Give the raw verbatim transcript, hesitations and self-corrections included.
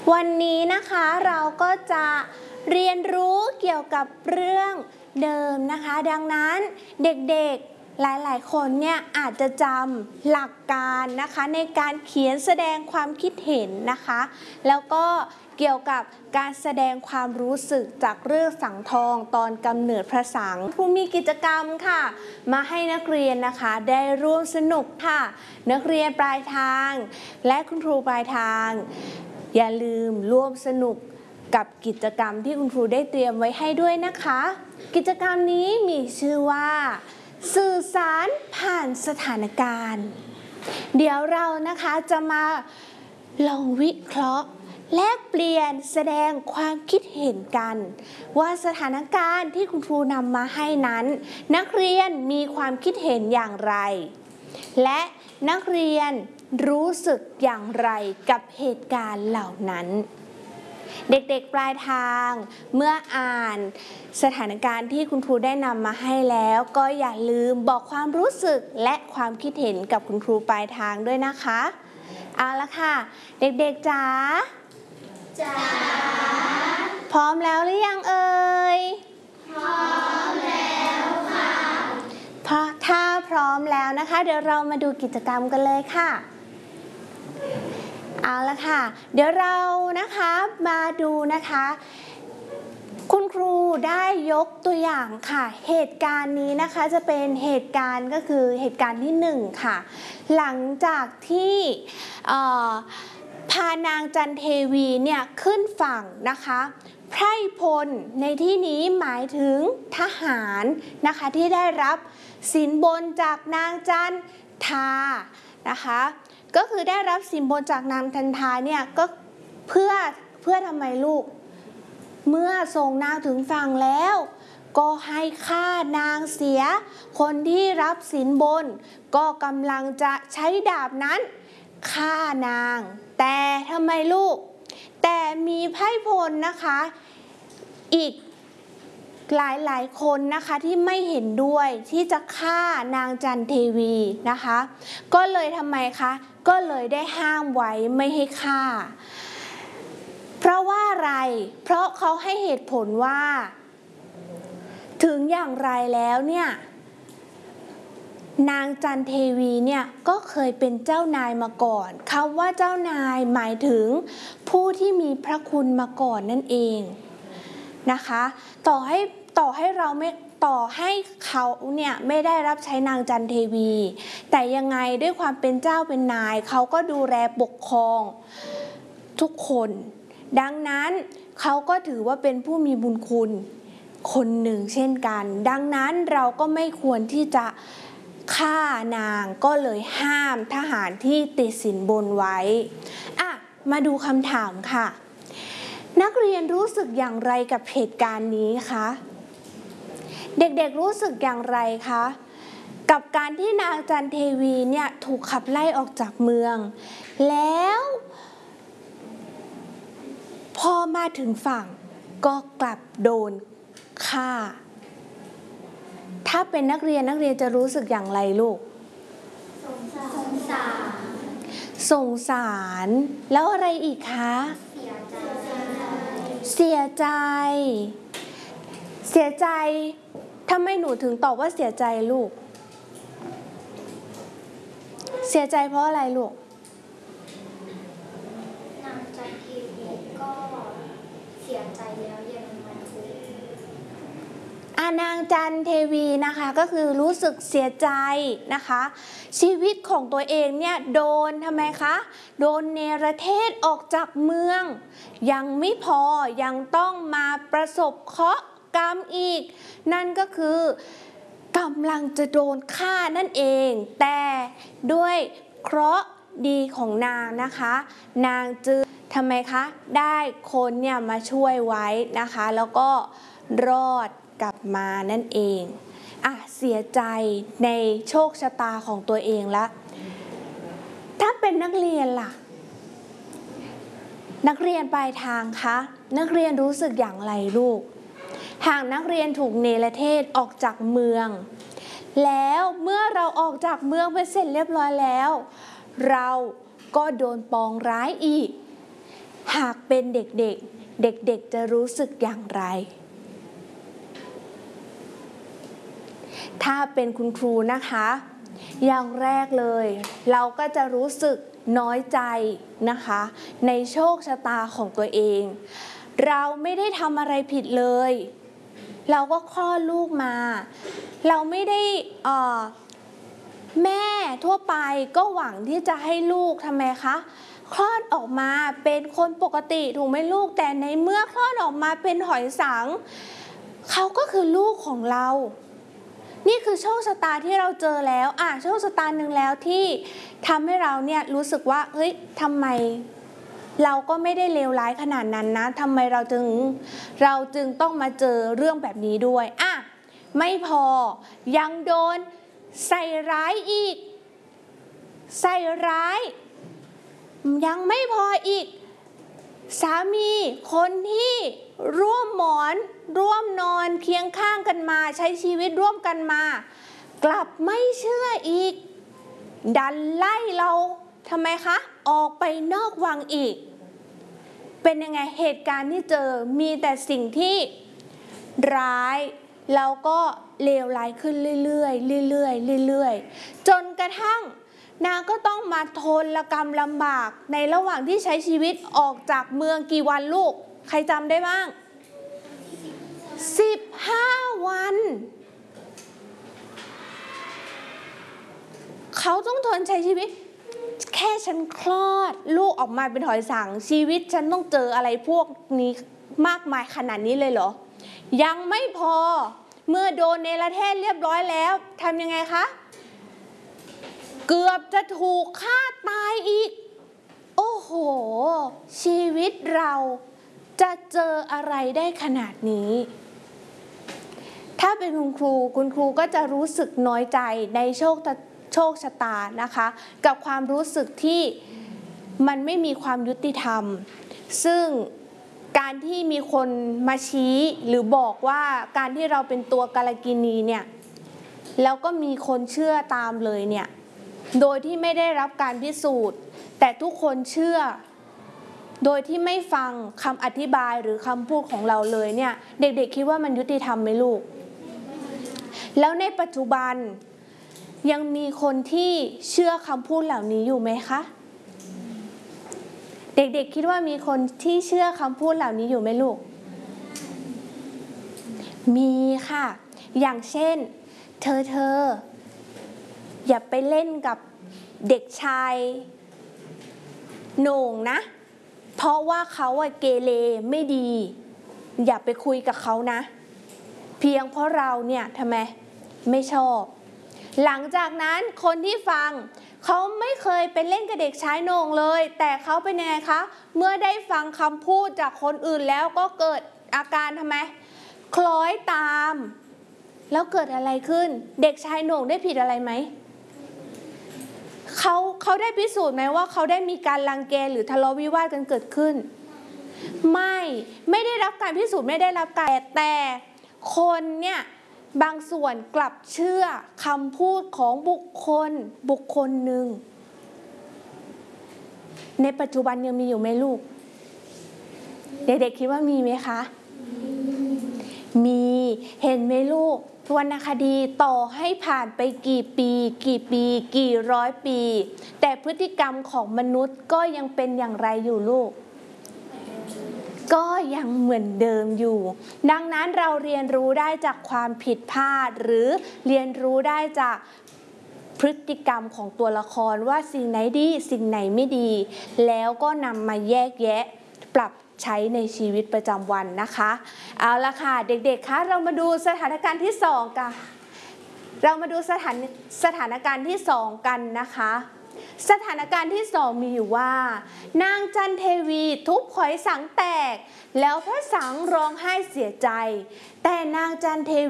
วันนี้นะคะเราก็จะเรียนรู้เกี่ยวกับเรื่องเดิมนะคะดังนั้นเด็กๆหลายๆคนเนี่ยอาจจะจำหลักการนะคะในการเขียนแสดงความคิดเห็นนะคะแล้วก็เกี่ยวกับการแสดงความรู้สึกจากเรื่องสังทองตอนกำเนิดพระสังครูมีกิจกรรมค่ะมาให้นักเรียนนะคะได้ร่วมสนุกค่ะนักเรียนปลายทางและคุณครูปลายทางอย่าลืมร่วมสนุกกับกิจกรรมที่คุณครูได้เตรียมไว้ให้ด้วยนะคะกิจกรรมนี้มีชื่อว่าสื่อสารผ่านสถานการณ์เดี๋ยวเรานะคะจะมาลองวิเคราะห์แลกเปลี่ยนแสดงความคิดเห็นกันว่าสถานการณ์ที่คุณครูนำมาให้นั้นนักเรียนมีความคิดเห็นอย่างไรและนักเรียนรู้สึกอย่างไรกับเหตุการณ์เหล่านั้นเด็กๆปลายทางเมื่ออ่านสถานการณ์ที่คุณครูได้นำมาให้แล้วก็อย่าลืมบอกความรู้สึกและความคิดเห็นกับคุณครูปลายทางด้วยนะคะเอาละค่ะเด็กๆจ๋าจ๋าพร้อมแล้วหรือยังเอ่ยพร้อมแล้วค่ะพอถ้าพร้อมแล้วนะคะเดี๋ยวเรามาดูกิจกรรมกันเลยค่ะเอาละค่ะเดี๋ยวเรานะคะมาดูนะคะคุณครูได้ยกตัวอย่างค่ะเหตุการณ์นี้นะคะจะเป็นเหตุการณ์ก็คือเหตุการณ์ที่หนึ่งค่ะหลังจากที่พานางจันเทวีเนี่ยขึ้นฝั่งนะคะไพร่พลในที่นี้หมายถึงทหารนะคะที่ได้รับสินบนจากนางจันทานะคะก็คือได้รับสินบนจากนางจันทาเนี่ยก็เพื่อเพื่อทำไมลูกเมื่อส่งนางถึงฝั่งแล้วก็ให้ฆ่านางเสียคนที่รับสินบนก็กำลังจะใช้ดาบนั้นฆ่านางแต่ทำไมลูกแต่มีไพร่พลนะคะอีกหลายๆคนนะคะที่ไม่เห็นด้วยที่จะฆ่านางจันเทวีนะคะก็เลยทำไมคะก็เลยได้ห้ามไว้ไม่ให้ฆ่าเพราะว่าอะไรเพราะเขาให้เหตุผลว่าถึงอย่างไรแล้วเนี่ยนางจันเทวีเนี่ยก็เคยเป็นเจ้านายมาก่อนคำว่าเจ้านายหมายถึงผู้ที่มีพระคุณมาก่อนนั่นเองนะคะต่อให้ต่อให้เราไม่ต่อให้เขาเนี่ยไม่ได้รับใช้นางจันเทวีแต่ยังไงด้วยความเป็นเจ้าเป็นนายเขาก็ดูแลปกครองทุกคนดังนั้นเขาก็ถือว่าเป็นผู้มีบุญคุณคนหนึ่งเช่นกันดังนั้นเราก็ไม่ควรที่จะฆ่านางก็เลยห้ามทหารที่ติดสินบนไว้อ่ะมาดูคำถามค่ะนักเรียนรู้สึกอย่างไรกับเหตุการณ์นี้คะเด็กๆรู้สึกอย่างไรคะกับการที่นางจันเทวีเนี่ยถูกขับไล่ออกจากเมืองแล้วพอมาถึงฝั่งก็กลับโดนฆ่าถ้าเป็นนักเรียนนักเรียนจะรู้สึกอย่างไรลูกสงสารสงสารสงสารแล้วอะไรอีกคะเสียใจเสียใจเสียใจทำไมหนูถึงตอบว่าเสียใจลูกเสียใจเพราะอะไรลูกนางจันเทวีก็เสียใจแล้วยังมาทุกข์อ่านางจันเทวีนะคะก็คือรู้สึกเสียใจนะคะชีวิตของตัวเองเนี่ยโดนทำไมคะโดนเนรเทศออกจากเมืองยังไม่พอยังต้องมาประสบเคราะห์กรรมอีกนั่นก็คือกำลังจะโดนฆ่านั่นเองแต่ด้วยเคราะห์ดีของนางนะคะนางจึงทำไมคะได้คนเนี่ยมาช่วยไว้นะคะแล้วก็รอดกลับมานั่นเองอ่ะเสียใจในโชคชะตาของตัวเองละถ้าเป็นนักเรียนล่ะนักเรียนปลายทางคะนักเรียนรู้สึกอย่างไรลูกหากนักเรียนถูกเนรเทศออกจากเมืองแล้วเมื่อเราออกจากเมืองไปเสร็จเรียบร้อยแล้วเราก็โดนปองร้ายอีกหากเป็นเด็กๆเด็กๆจะรู้สึกอย่างไรถ้าเป็นคุณครูนะคะอย่างแรกเลยเราก็จะรู้สึกน้อยใจนะคะในโชคชะตาของตัวเองเราไม่ได้ทำอะไรผิดเลยเราก็คลอดลูกมาเราไม่ได้เอ่อแม่ทั่วไปก็หวังที่จะให้ลูกทำไมคะคลอดออกมาเป็นคนปกติถูกไหมลูกแต่ในเมื่อคลอดออกมาเป็นหอยสังเขาก็คือลูกของเรานี่คือโชคชะตาที่เราเจอแล้วอ่ะโชคชะตาหนึ่งแล้วที่ทำให้เราเนี่ยรู้สึกว่าเฮ้ยทำไมเราก็ไม่ได้เลวร้ายขนาดนั้นนะทำไมเราจึงเราจึงต้องมาเจอเรื่องแบบนี้ด้วยอ่ะไม่พอยังโดนใส่ร้ายอีกใส่ร้ายยังไม่พออีกสามีคนที่ร่วมหมอนร่วมนอนเคียงข้างกันมาใช้ชีวิตร่วมกันมากลับไม่เชื่ออีกดันไล่เราทำไมคะออกไปนอกวังอีกเป็นยังไงเหตุการณ์ที่เจอมีแต่สิ่งที่ร้ายแล้วก็เลวร้ายขึ้นเรื่อยๆเรื่อยๆเรื่อยๆจนกระทั่งนางก็ต้องมาทนละกรรมลำบากในระหว่างที่ใช้ชีวิตออกจากเมืองกี่วันลูกใครจำได้บ้างสิบห้าวันเขาต้องทนใช้ชีวิตแค่ฉันคลอดลูกออกมาเป็นหอยสังชีวิตฉันต้องเจออะไรพวกนี้มากมายขนาดนี้เลยเหรอยังไม่พอเมื่อโดนเนรเทศเรียบร้อยแล้วทำยังไงคะเกือบจะถูกฆ่าตายอีกโอ้โหชีวิตเราจะเจออะไรได้ขนาดนี้ถ้าเป็นคุณครูคุณครูก็จะรู้สึกน้อยใจในโชคโชคชะตานะคะกับความรู้สึกที่มันไม่มีความยุติธรรมซึ่งการที่มีคนมาชี้หรือบอกว่าการที่เราเป็นตัวกาลกิณีเนี่ยแล้วก็มีคนเชื่อตามเลยเนี่ยโดยที่ไม่ได้รับการพิสูจน์แต่ทุกคนเชื่อโดยที่ไม่ฟังคำอธิบายหรือคำพูดของเราเลยเนี่ยเด็กๆคิดว่ามันยุติธรรมไหมลูกแล้วในปัจจุบันยังมีคนที่เชื่อคำพูดเหล่านี้อยู่ไหมคะเด็กๆคิดว่ามีคนที่เชื่อคำพูดเหล่านี้อยู่ไหมลูกมีค่ะอย่างเช่นเธอเธออย่าไปเล่นกับเด็กชายโหน่งนะเพราะว่าเขาอะเกเรไม่ดีอย่าไปคุยกับเขานะเพียงเพราะเราเนี่ยทำไมไม่ชอบหลังจากนั้นคนที่ฟังเขาไม่เคยไปเล่นกับเด็กชายโหน่งเลยแต่เขาเป็นยังไงคะเมื่อได้ฟังคำพูดจากคนอื่นแล้วก็เกิดอาการทำไมคล้อยตามแล้วเกิดอะไรขึ้นเด็กชายโหน่งได้ผิดอะไรไหมเขาเขาได้พิสูจน์ไหมว่าเขาได้มีการรังแกหรือทะเลาะวิวาทกันเกิดขึ้นไม่ไม่ได้รับการพิสูจน์ไม่ได้รับการแต่คนเนี่ยบางส่วนกลับเชื่อคำพูดของบุคคลบุคคลหนึ่งในปัจจุบันยังมีอยู่ไหมลูกเด็กๆคิดว่ามีไหมคะมีเห็นไหมลูกวรรณคดีต่อให้ผ่านไปกี่ปีกี่ปีกี่ร้อยปีแต่พฤติกรรมของมนุษย์ก็ยังเป็นอย่างไรอยู่ลูกก็ยังเหมือนเดิมอยู่ดังนั้นเราเรียนรู้ได้จากความผิดพลาดหรือเรียนรู้ได้จากพฤติกรรมของตัวละครว่าสิ่งไหนดีสิ่งไหนไม่ดีแล้วก็นำมาแยกแยะปรับใช้ในชีวิตประจำวันนะคะเอาละค่ะเด็กๆคะเรามาดูสถานการณ์ที่สองกันเรามาดูสถานสถานการณ์ที่สองกันนะคะสถานการณ์ที่สองมีอยู่ว่านางจันเทวีทุบหอยสังแตกแล้วพระสังร้องไห้เสียใจแต่นางจันเท